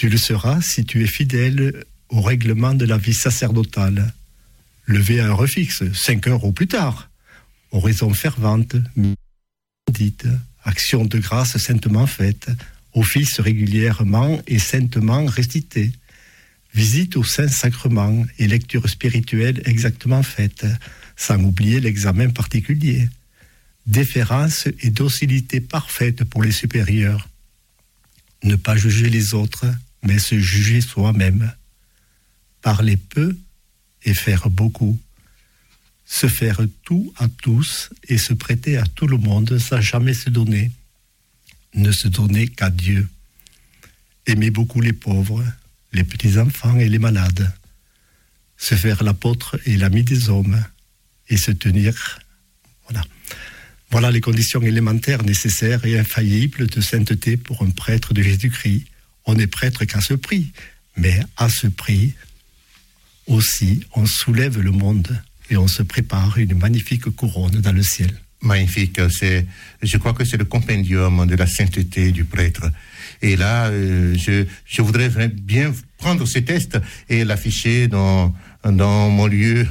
Tu le seras si tu es fidèle au règlement de la vie sacerdotale. Levé à heure fixe, 5 heures au plus tard. Oraison fervente, dite, action de grâce saintement faite, office régulièrement et saintement récité, visite au Saint-Sacrement et lecture spirituelle exactement faite, sans oublier l'examen particulier, déférence et docilité parfaite pour les supérieurs. Ne pas juger les autres, mais se juger soi-même. Parler peu et faire beaucoup. Se faire tout à tous et se prêter à tout le monde sans jamais se donner. Ne se donner qu'à Dieu. Aimer beaucoup les pauvres, les petits-enfants et les malades. Se faire l'apôtre et l'ami des hommes. Et se tenir. Voilà les conditions élémentaires nécessaires et infaillibles de sainteté pour un prêtre de Jésus-Christ. On n'est prêtre qu'à ce prix. Mais à ce prix, aussi, on soulève le monde et on se prépare une magnifique couronne dans le ciel. Magnifique, je crois que c'est le compendium de la sainteté du prêtre. Et là, je voudrais bien prendre ce test et l'afficher dans mon lieu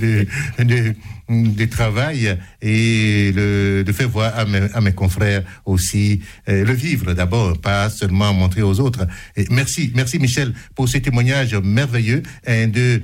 de travail et le faire voir à mes confrères aussi, le vivre d'abord, pas seulement montrer aux autres. Et merci Michel pour ce témoignage merveilleux des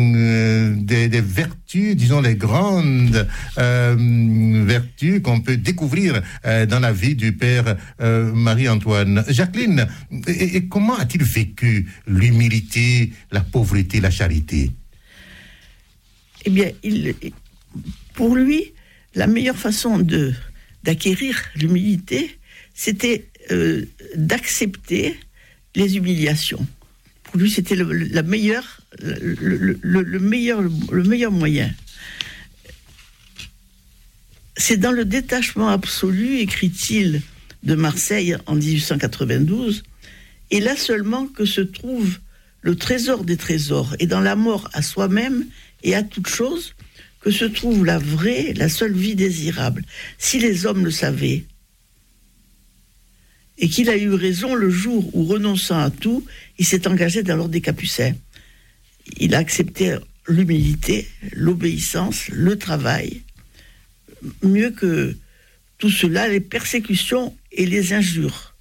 vertus, disons les grandes vertus qu'on peut découvrir dans la vie du Père Marie-Antoine. Jacqueline, et comment a-t-il vécu l'humilité, la pauvreté, la charité? Eh bien, pour lui, la meilleure façon d'acquérir l'humilité, c'était d'accepter les humiliations. Pour lui, c'était le meilleur moyen. C'est dans le détachement absolu, écrit-il de Marseille en 1892, et là seulement que se trouve le trésor des trésors, et dans la mort à soi-même et à toute chose, que se trouve la vraie, la seule vie désirable. Si les hommes le savaient, et qu'il a eu raison le jour où, renonçant à tout, il s'est engagé dans l'ordre des Capucins. Il a accepté l'humilité, l'obéissance, le travail, mieux que tout cela, les persécutions et les injures.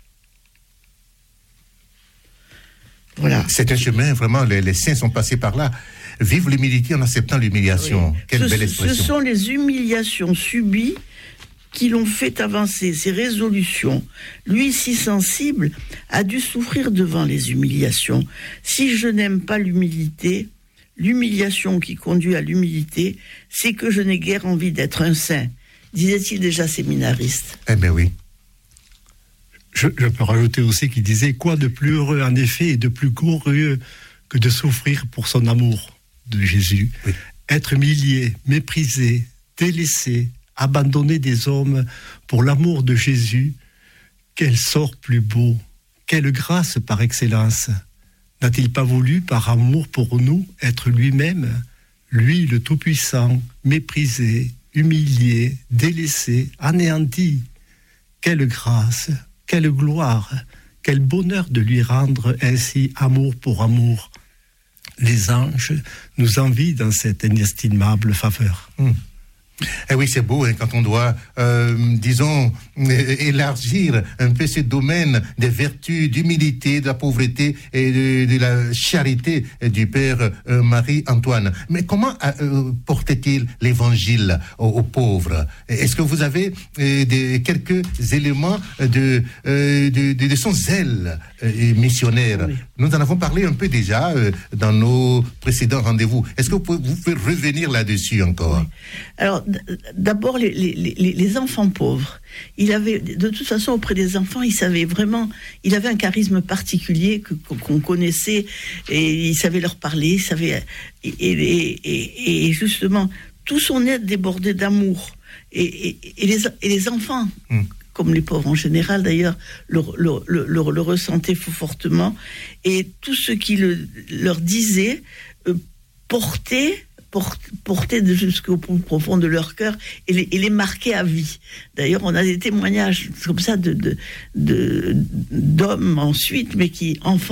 Voilà. C'est un chemin, vraiment, les saints sont passés par là. Vive l'humilité en acceptant l'humiliation. Oui. Quelle belle expression. Ce sont les humiliations subies qui l'ont fait avancer, ses résolutions. Lui, si sensible, a dû souffrir devant les humiliations. Si je n'aime pas l'humilité, l'humiliation qui conduit à l'humilité, c'est que je n'ai guère envie d'être un saint, disait-il déjà séminariste. Eh bien oui. Je peux rajouter aussi qu'il disait quoi de plus heureux en effet et de plus glorieux que de souffrir pour son amour de Jésus. Oui. Être humilié, méprisé, délaissé, abandonné des hommes pour l'amour de Jésus, quel sort plus beau, quelle grâce par excellence. N'a-t-il pas voulu, par amour pour nous, être lui-même, lui le Tout-Puissant, méprisé, humilié, délaissé, anéanti? Quelle grâce, quelle gloire, quel bonheur de lui rendre ainsi amour pour amour. Les anges nous envient dans cette inestimable faveur. Eh oui, c'est beau hein, quand on doit, disons, élargir un peu ce domaine des vertus, d'humilité, de la pauvreté et de la charité du Père Marie-Antoine. Mais comment portait-il l'évangile aux pauvres? Est-ce que vous avez quelques éléments de son zèle missionnaire? Oui. Nous en avons parlé un peu déjà dans nos précédents rendez-vous. Est-ce que vous pouvez revenir là-dessus encore? Oui. Alors, d'abord, les enfants pauvres. Il avait, de toute façon, auprès des enfants, il avait un charisme particulier qu'on connaissait, et il savait leur parler, et justement, tout son être débordait d'amour. Et les enfants, comme les pauvres en général d'ailleurs, le ressentaient ressentaient et tout ce qu'il leur disait portait jusqu'au plus profond de leur cœur et les marquait à vie. D'ailleurs, on a des témoignages comme ça d'hommes ensuite, mais qui, enfants,